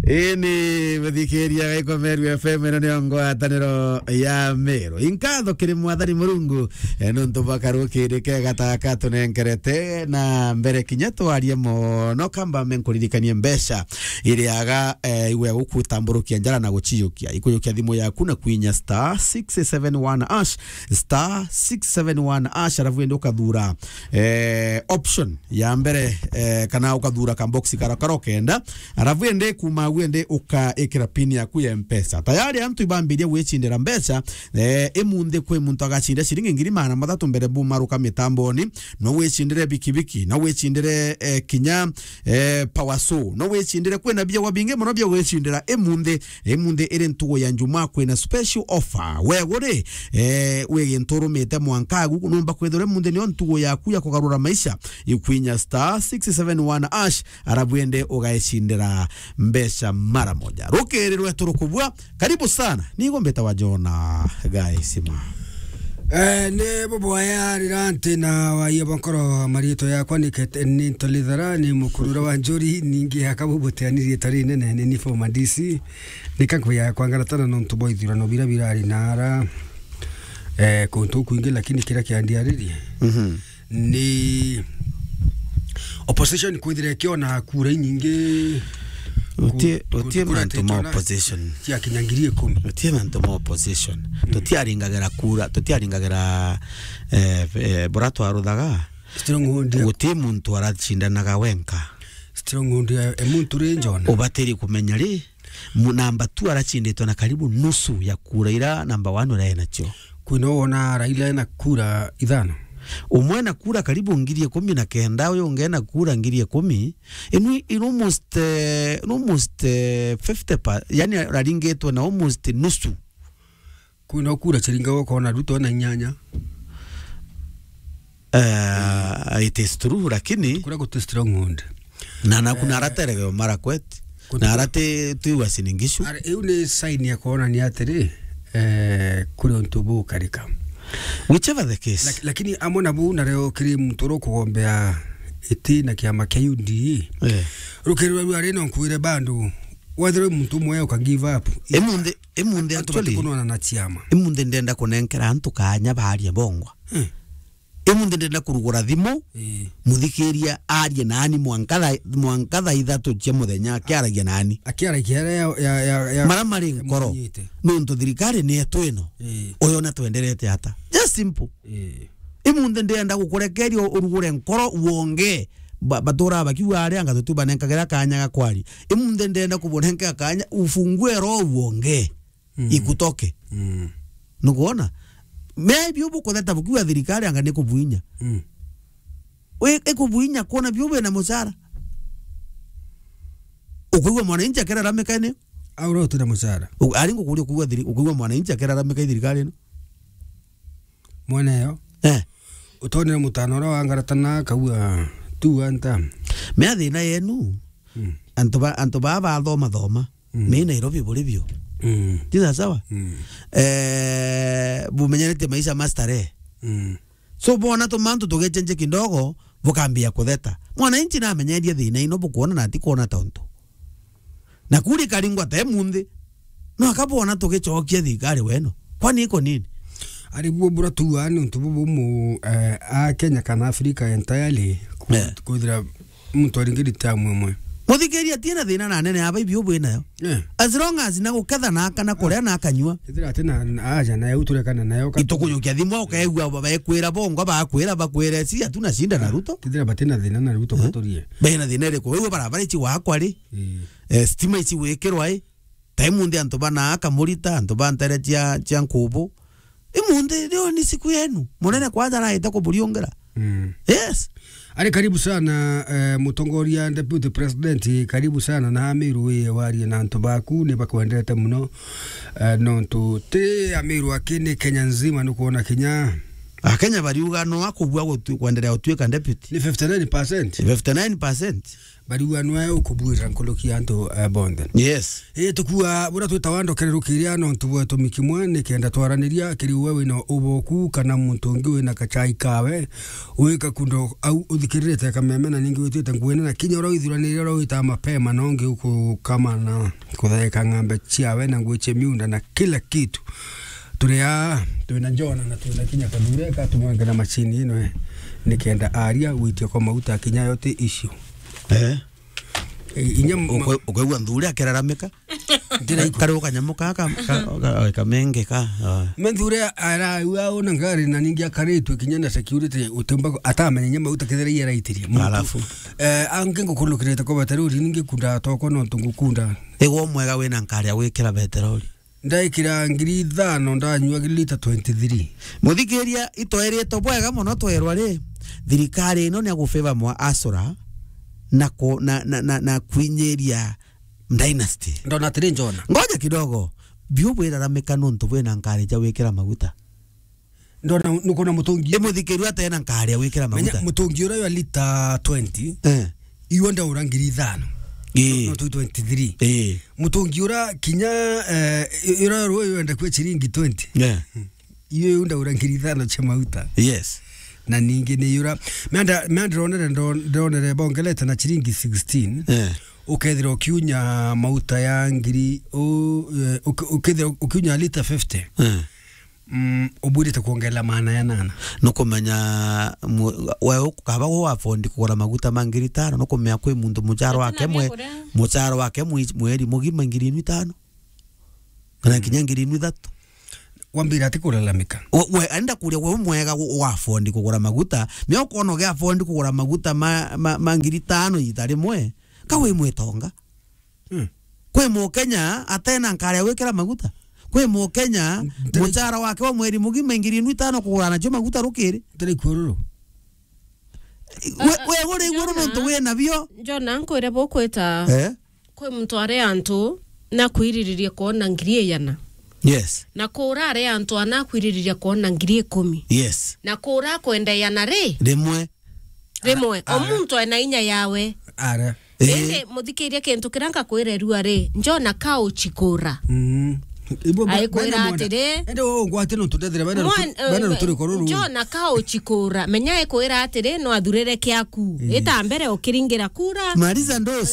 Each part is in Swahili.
Ini mthikĩria gaiko Meru FM nĩ ngwatanĩro ya Meru inkatho kĩrĩ mwathani Mũrungu nuntu bakarũkĩrĩ kega taka tũnengerete na mbere kinya twarie mũno kamba menkuririkanie mbeca iriaga iwe gũkũtambũrũkia njara na gũchiyũkia ikũyũkia thimũ yaku na kuinya *671# arabu ende ukathura option ya mbere kana ukathura kamboxi karakaro kenda arabu ende kuma wende uka ekira pin yaku ya M-Pesa tayari antu ibambiria gwechindira mbeca emunde kwe muntu agachinda shiringi 300 mbere bumaruka mitamboni no wechindire bikibiki no wechindire kinya pawaso no wechindire kwena bya wabinge mono bya wechindira emunde ere ntugo ya njuma kwena special offer wegore wegentoromeete mwankagu numba kwethore munde ni ntugo yaku ya kugarura maisha ikwinya *671# arabu ende ugaechindira mbeca mara moja rukererwe turukubwa karibu sana nigo mbeta wa Jona guys ne bobo ya rirante na wa yabankoro marito ya kwanikete ni tolidhara ni mukurura wa njori ningi akabubuteanirie tari nene ni forma DC nikankuya kwangaratana no ntuboithira no birabirari nara kontu kuingi lakini kira kiandiaririe ni opposition kwithire kiona kura nyingi Utie manto ma opposition tia kinyangirie 10 utie manto ma opposition tutiaringagera kura tutiaringagera borato aruthaga utie muntu arachindanaga wenka strong muntu renjona ubateri kumenya ri namba 2 arachinditwa na karibu nusu ya kura ira namba 1 ura enacho kuinoona Raila na kura ithano umwe na kura karibu 19 uyo ngena kura 10 inu almost 50 yani raringetwa na almost nusu kuna kura chiringa wako na Ruto na nyanya it is true lakini kura ko strong wound na kuna raterege mara kweti na rate tuwa siningishu une sign ya kuona ni atiri kule ntubu karika whichever the case lakini amona bu na reo kiri mtoro kugombea iti na kiama kia UDA rukerwa arena nkuire bandu wadhiro mtu moyo ka give up emunde actually kuno na chiama emunde ndenda kunenkera antu kanya baharia bongwa emunde ndenda kurugura thimo muthikiria arie nani mwankatha ithatu cia muthenya kiaragia nani akiaragia ya maramari nkoro nuntu thirikari ni etwino uyo na twenderete hata just simple emunde ndenda gukurekeria urugure nkoro wonge batora bakiwa ari anga tutuba nenkagera kanya gakwari emunde ndenda kubonenka kanya ufungue ro wonge ikutoke nukuona maybe ubuko thata bukiwa thirikari anga ne kubuinya we ekubuinya kona byube na musara ukugwa mwananchi akera ramekane au roto na musara ari ngukuri ukugwa mwananchi akera ramekane thirikari no mwaneyo utone mutanora wangaratana kaua tu anta me athina yenu antu baba thoma me Nairobi bulibyo tisa sawa bumenyerete maisha mastare so bona to mantu tugechenje kindogo bukambia kutheta mwananchi na amenyeria thina ino bukuona na tikona tonto na kuri karingwa te munde no akabona tugechokia thikari weno kwani iko nini ari bubura tu anu ntubu mu a Kenya kana Africa entirely kuthira muntu aringiri tamwe muthikiria tiena thina na nene aba ibyo bwena yo as long as na guketha na kana kuria na akanywa ithira tena aja na uture kana nayo itukunyukia thimo ukaigwa baba ekwira bongo bakwira si atuna shinda na Ruto ithira batena thina na Ruto gatorie bena thina riko wewe barabara ichi wakwa ri stima ichi wekirwa taimunde antu bana akamurita antu bantere cia nkubu imunde ndio ni siku yenu munene kwanza na ita kuburiongera yes ari karibu sana mutongoria deputy president karibu sana na Amiru we wari na ntobaku ne bakwendete muno nontu te Amiru akini Kenya nzima nukuona Kenya Kenya bariuga no akubwa kwendelea utweka deputy ni 59% bari wanwe ukubwira nkolokia antu bonde yes tukua bura twitawando kererukiria no tuwe tumikimwe ni kenda twaraniria kiri wewe no uboku kana muntu ngi wina kachai kawe wika kundo au uthikirite kamemena ningi witite ngwene na kinya ro ithuranire ro ita mapema no ngi uku kama na kutheka ng'ambe ciawe na ngwiche miunda na kila kitu turia twina njona na twina kinya kadure ka tumwanga na machini ino nikenda aria witie kwa mauta kinya yote issue inyam ukwe ndure akeraramika karuka nyamuka kamenge ka mendure ara wao na ngari na ningi akaretwe kinya na security utemba atamenya nyama utakethera yera itiria alafu angengo kulukirete kwa bateruri ningi kunda toko no tungukunda ego mwega wena nkaria wikira beterori ndaikira ngiri 5 ndanywa lita 23 muthikiria itoerie to bwega muno twerwa ri thirikari ino ni agufeva mwa asura na kwinyeria dynasty ndona tiri njona ngoja kidogo biubwira rameka nonto wena nkari ja wikira maguta ndona nuko na mutungi muthikiria tena nkari wikira maguta mutungi ura ya lita 20 iwonda urangiri 5 no 23 mutungi ura kinya ira ro yenda kwa chiringi 20 iyo unda urangiri 5 cha maguta yes na ningi ni yura manda ronere bongeleta na chiringi 16 ukethira ukiunya mauta ya ngiri ukethira ukiunya lita 50 ubudite kuongela maana ya nana nukumenya wewe ukaba go afondi kugura maguta mangiri 5 nukumenya kwi mundu mucharo wake mweri mugima ngiri 5 kana kinya ngiri 3 wambira ati kulalamika we anda kuria we mwega wa fondi kugura maguta me ukono ga fondi kugura maguta mangiri 5 itari mwe kawe mwetonga kwe mu Kenya atena nkare wekera maguta kwe mu Kenya muchara wake wa mweri mugima ngiri 5 kugura na maguta rukiri tari kururu we gore igoro no to we nabio Jona nkwire bokweta kwe muntu are antu na kwiririria kuona ngiri yana yes na kura are antu ana kwiririria kuona ngiri 10 yes na kura kwenda yana rimwe omuntu ena inya yawe ara muthikiria kintu kiranka kwire rua njona kao chikura ai kwira atire ndo ngwate no tudethira bana ruturi koruru njona kao chikura menya kwira atire no athurere kiaku eta mbere ukiringira kura mariza ndos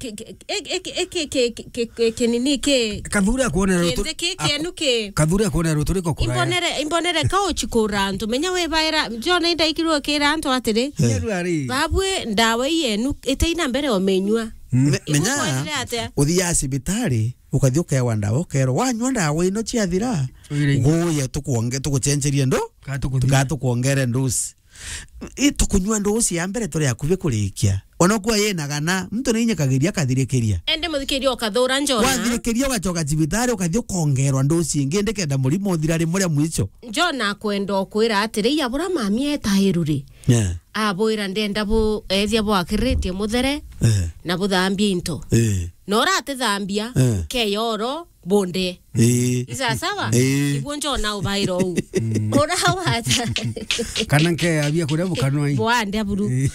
kinini ke kadhura kuona ruturi ke kadhura kuona ruturi ko kura imbonere kao chikura ntu menya we baira njona ndaikirwo kira antu atire babwe ndawa yenu etaina mbere omenywa menya uthia cibitari ukathio kewa ndawa kero wanywa ndawa ino ciathira nguye tukucenjeria ndo tukatukuongere ndusi tukunywa ndusi ya mbere turi akuve kurikia onokuwa yena gana mtu ni nyekagiria kathirikiria ende muthikiria ukathura njona wathirikiria ugacoka cibitari ukathio kongerwa ndusi ingi ndikenda murimo thirari muria mwicho njona kwenda kwira atiri ya bura mami etahiruri aboira ndenda bu ethia bo akiritie muthere na buthambia into nora atithambia keyoro bonde isa sawa ibo njona ubairo u ora wata kana ke abia kuria bukanwa bwande aburu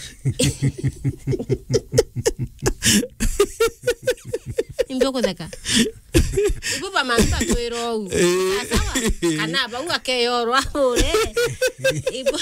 imbyo kutheka ibo bamanta kwiro u sawa kana ba u akeyoro ahore ibo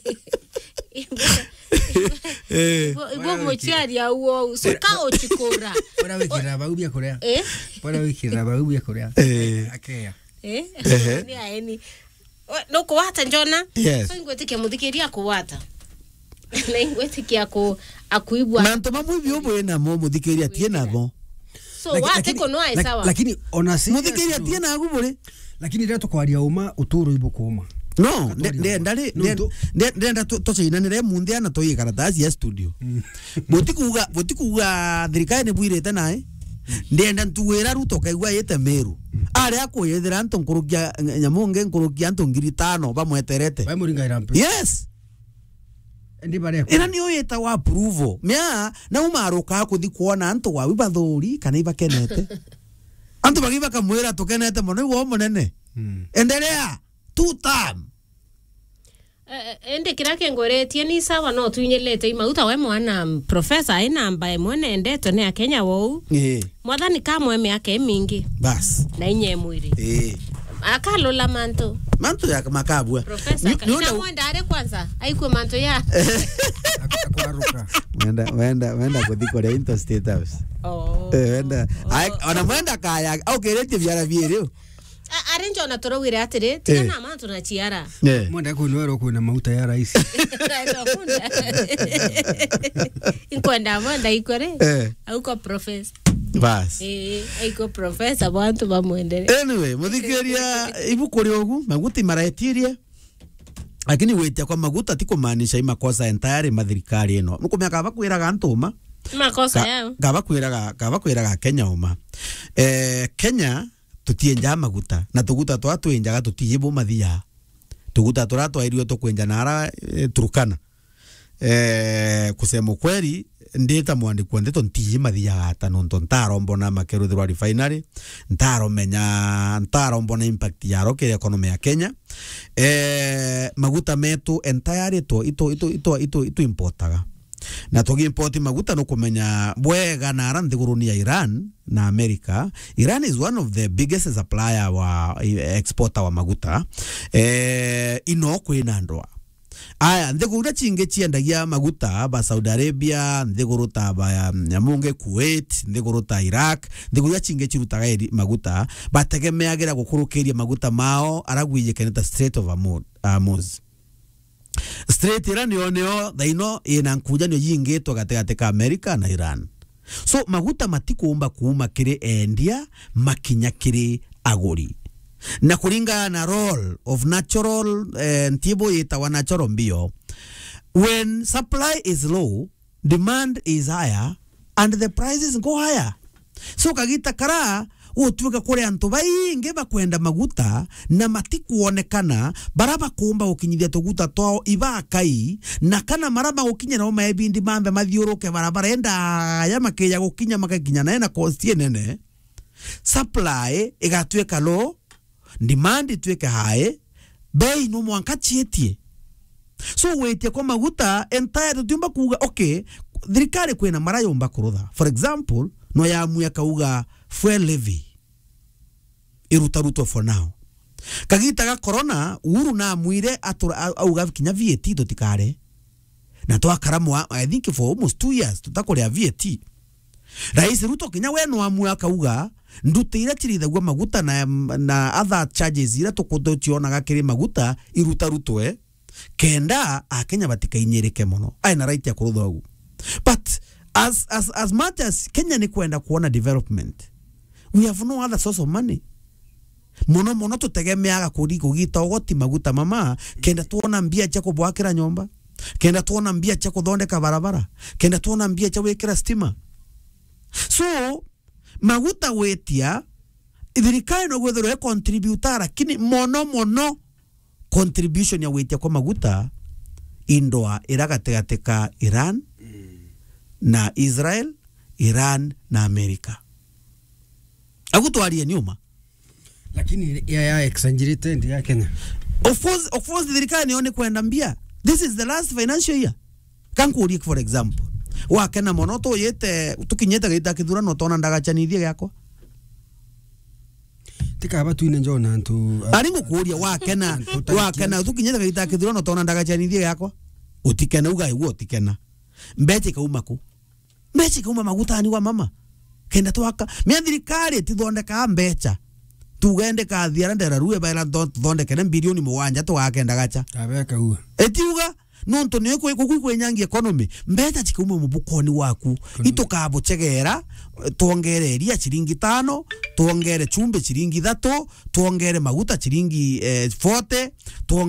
ibo mochiaria uo soka ochikora ora wikira baubia kuria ora wikira baubia kuria akea ni aeni no kuwata njona yes ngwetikia muthikiria kuwata na ngwetikia akuibwa manto mamwe byo na mo muthikiria tiena bo so wate kono ai sawa lakini onasi muthikiria tiena agubure lakini ndio tukwaria uma uturo ibukuma no ndenda tocinanire mundia na toyi karatasi ya studio botikuga thirikari ne bwirete nae ndenda ntuwira ruto kaigwa yete meru ari akoyethira antu nkurukia nyamunge nkurukia antu ngiri 5 bamweterete bamuringa irampe yes ndi bare ina ni oyeta wa approval mia na umaruka kuthi kuona antu wa bibathuri kana ibakenete antu bagiba kamwira tukenete mono iwo monene endelea 2 term ende kirake ngoretie ni sawa no tuinyelete imauta we mwana professor ina ambaye mwene ndeto ne Kenya wou mwathani kamwe miaka mingi bas na inye mwiri akalola manto ya makabwa professor ina mwenda are kwanza aiko manto ya akwaruka wenda kuthikoria into state house wenda ona mwenda kaya au kerete vyara vyereo arenjo na torowire atire tigana manto na chiara mwenda kunwero kuna mauta ya rais inkwenda mwenda ikore auko professor bas aiko professor bantu bamwendere anyway muthikiria ibuku riogu maguti maretirie lakini wetia kwa maguta tiko maanisha imakosa entire mathirikari ino nukumya kaba kwiraga ntuma makosa yao kaba kwiraga Kenya uma Kenya tutienja maguta na tuguta twatwenjaga tutiyibo mathia tuguta turatwairio tukwenja nara Turkana kusema kweli ndeta mwandiko ndeto ntiyi mathia gata nonto ntarombo na makeruthirwa refinery ntarombo na impact ya roke economy ya Kenya maguta metu entire ito importaga na togi import maguta no kumenya bwega na nthiguruni ya Iran na America. Iran is one of the biggest supplier wa exporter wa maguta ino kwina ndoa aya nthiguru chinge chiendagia maguta ba Saudi Arabia, nthiguru ta ba Nyamunge Kuwait, nthiguru ta Iraq, nthiguru chinge chirutaga maguta bategemeagira gukurukiria maguta mao aragwiye keneta Strait of Hormuz. Strait Iran yoneo daino ina nkujanyo yingeto gategate ka America na Iran. So maguta matikuumba kuuma kiri endia makinya kiri aguri. Na kuringa na role of natural ntibo yitawa natural mbio. When supply is low, demand is higher and the prices go higher. So kagita kara utuweka kore antu bainge bakwenda maguta na matikuonekana baraba kuumba ukinyithia tuguta twao ibakai na kana maraba ukinya na maebindi mambe mathiuruke barabara enda ya makeya gukinya makakinya na cost nene supply igatweka low demand itweka high bei no mwanka chietie so wetie kwa maguta entire tutumba kuga okay thirikari kwena marayomba kurutha for example no ya muya kauga fuel levy irutaruto for now kagita ga corona uru na mwire auga kinya VAT dotikare na twakaramwa I think for almost 2 years tutakorea VAT Rais Ruto kinya wenu amua kauga ndutira chirithaguo maguta na other charges ira tukudochiona kiri maguta irutarutwe kenda akenya batikainyereke muno aina right ya kuruthogu but as much as Kenya ni kwenda kuona development we have no other source of money mono tutegemeaga kugita ogoti maguta mama kenda tuona mbia cha kubwakira nyomba kenda tuona mbia cha kuthondeka barabara kenda tuona mbia cha wekira stima so maguta wetia thirikari no gwethero contributor lakini mono contribution ya wetia kwa maguta indoa iragategateka Iran na Israel, Iran na America agutwarie nyuma lakini ya exaggerate ndi ya Kenya of course thirikari nione kwenda mbia this is the last financial year kankuri for example wakena monoto yete tukinyeta gita kithurano tona ndagachanithie gyakwa tika aba tuine njona ntu ari ngukuria wakena tukinyeta gita kithurano tona ndagachanithie gyakwa utikena uga iguo utikena mbeche kauma maguta ni wa mama kenda twaka mia thirikari tithondeka mbecha tugende ka thiara ndera ruwe baila thondeke na bilioni 7 twakenda gacha abeka uga etiuga nonto ne kwenyangia economy mbeta chikuma mubukoni waku itokabuchegera tuongereria chiringi 5 tuongere chumbe chiringi 3 tuongere maguta chiringi 40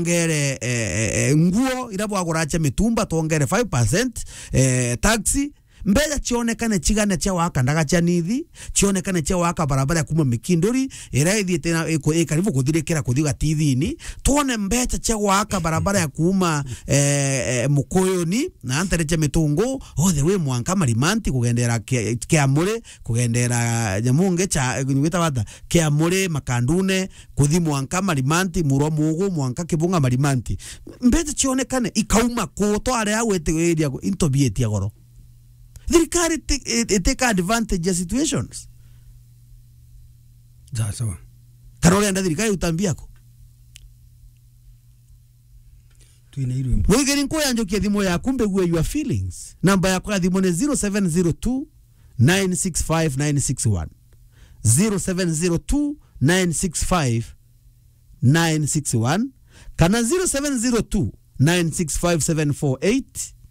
tuongere nguo irabo agurache mitumba tuongere 5% taxi mbeja cionekane chigane cha waka ndaga cha nithi cionekane cha waka barabara kuma Mikindori iraithi tena karibu kuthirikira kuthiga TV-ini tuone mbeja cha waka barabara ya kuma Mukoyoni na antareche Mitungu othe we Mwanka Marimanti kugendera Kiamure kugendera Nyamunge cha gwita bata Kiamure Makandune kuthi Mwanka Marimanti Muro Mugu Mwanka Kibunga Marimanti mbeja cionekane ikauma ko to are awete area into bietia goro thirikari take advantage ya situations sawa karole anda thirikari utambiako Wigeri nko yanjokia thimo ya kumbe guwe your feelings. Namba ya kwa thimo ne 0702 965 961. 0702 965 961. Kana 0702 965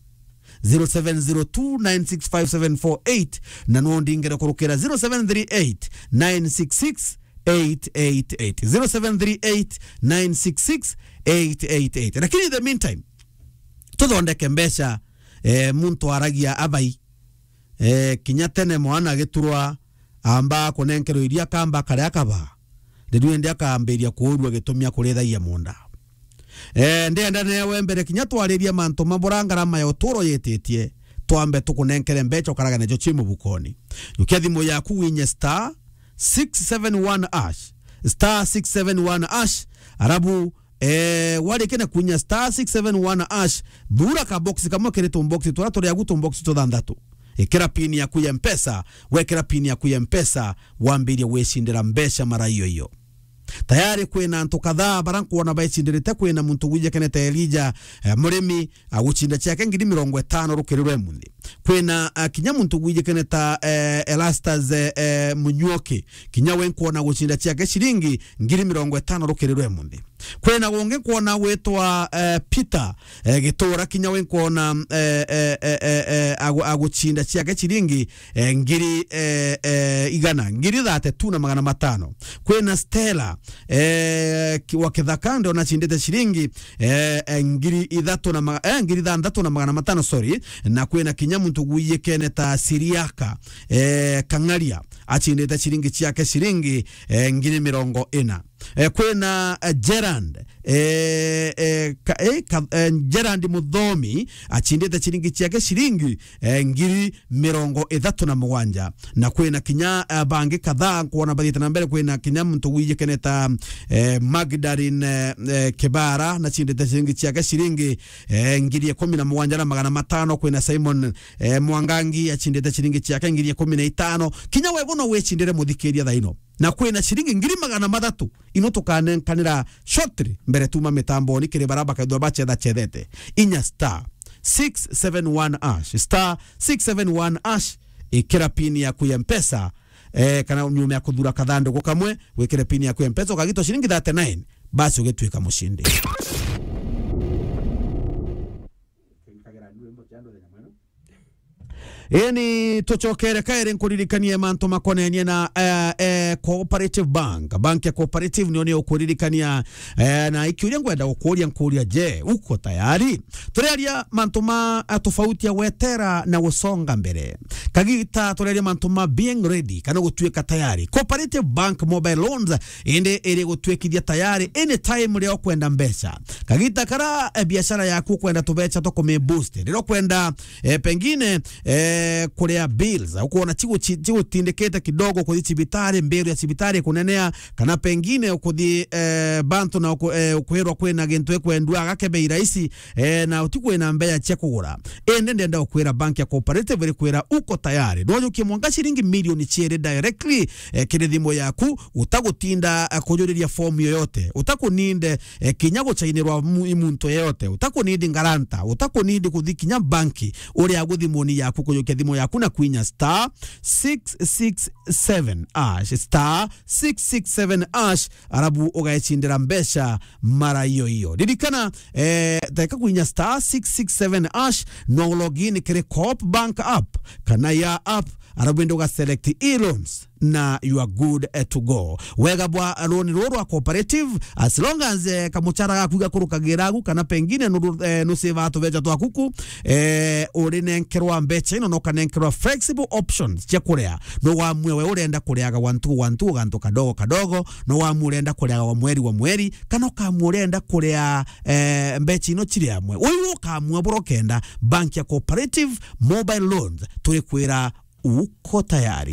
0702 965 na nuondingera kurukera 0738 966 888 0738 966 888. Lakini in the meantime tuthondeke mbeca muntu aragia abai kinyatene mwana giturwa amba kunenkero iria kamba kare akaba ndiende akamberia kuurwa gitumia kurethaia munda ndenda newe mbere kinyatwariria mantu maburangara mayo turo yetitie twambe tukunenkere mbeca ukaraga nejo chimu bukoni yukia thimo yaku winye star 671 ash star 671 ash arabu wale kena kunya star 671 ash dura ka box kama kereto box tora tori aguto box to dandatu ekera pini ya kuya mpesa wekera pini ya kuya mpesa wambiri weshindira mbesha mara hiyo tayari kwena nto kadhaa barankuona baichindirite kwena muntu wije keneta Elija murimi aguchinda cyake ngiri 50 rukirirwe mundi kwena kinya muntu wije keneta Elastas Munyoke kinya wenkuona guchinda cyake shiringi ngiri 50 rukirirwe mundi kwena wonge kuona wetwa Peter gitora kinya wenkuona aguchinda cyake shiringi ngiri igana ngiri 32,500 kwena Stella wakithakande onachindete shiringi ngiri 3,500 sorry na kwena kinya muntu guiye keneta Siriaka Kangaria achindete shiringi cyake shiringi ngiri 40 kwena Gerard Gerard Mudhomi achindete shiringi cyake shiringi ngiri 37 na kwena kinya bangi kadhaa kuona badita na mbele kwena kinya muntu wije keneta Magdalene Kebara na chindete shiringi cyake shiringi ngiri 17,500 kwena Simon Mwangangi achindete shiringi cyake ngiri 15 kinya webono wechindere mudhikeria thaino na kwena shiringi ngiri 300 inotukane kanira shortly mbere tuma mitambo ni kire baraba kadwa bache da chedete inya star 671 ash star 671 ash ikira pini ya kuya mpesa kana nyume ya kudura kadhando kwa kamwe wekire pini ya kuya mpesa ukagito shiringi 39 basi ugetwika mushindi Eni tochokere kaire nkuririkanie manto makonenie na Cooperative Bank ya Cooperative nione ukuririkania na ikiuria ngwenda gukuria nkuria je uko tayari tureria manto ma tofauti ya wetera na gusonga mbere kagita tureria manto ma being ready kana gutweka tayari Cooperative Bank mobile loans ende ere gutwekithia tayari anytime leo kwenda mbeca kagita kara biashara yaku kwenda tubecha to kome boost leo kwenda pengine kurea bills ukuona chigo tindeketa kidogo kwa chibitari mbere ya chibitari kunenea kana pengine ukudi bantu na ukuherwa kwena gento kwendwa gakebe iraisi na utikwena mbeya chekugura ndenda ukwera bank ya Cooperative iri kwera uko tayari dojo kimwanga shiringi milioni chere directly kirithimo yaku utagutinda kujuriria form yoyote utakuninde kinyago chainirwa imuntu yoyote utakunindi garanta utakunindi kuthikinya banki uri aguthimoni yaku kuyoke thimo yaku na kwinya star 667 ash star 667 ash arabu ugaichindira mbesha mara hiyo didikana daika kwinya star 667 ash no login kire Coop Bank app kana ya app arabu ndo ga select e-loans na you are good to go. Wega bwa roni rwa cooperative as long as kamuchara gakuga kurukagiragu kana pengine no save ato veja to akuku uri nenkerwa mbecha ino no kanenkerwa flexible options cia kurea no wa mwewe urenda kureaga 1 ganto kadogo no wa murenda kureaga wa mweri kana ka murenda kurea mbecha ino chiri amwe uyu ka mwaburo kenda bank ya cooperative mobile loans turi kwira uko tayari.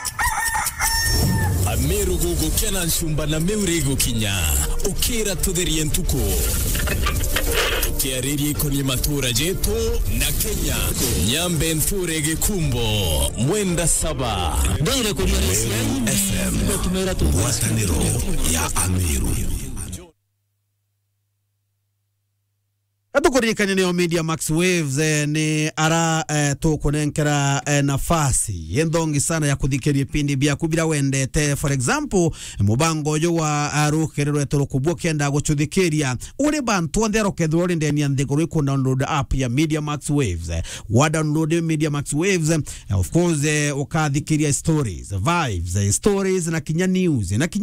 Ameru gugu kenan shumba na meurego kinya ukira tudherie ntuko tukiariri kwenye matura jetu na Kenya nyambe nturege kumbo mwenda saba Dere kwa FM wataniro ya Ameru. Atukurikanya ni Media Max Waves ni ara tukunenkera nafasi yendongi sana ya kuthikeria pindi bia kubira wendete for example mubango yo wa arukerero etorokubo kenda gochuthikeria uri bantu ndero kedro ndeni andegoro ku download app ya Media Max Waves wa download Media Max Waves of course ukathikiria stories vibes stories na kinya news na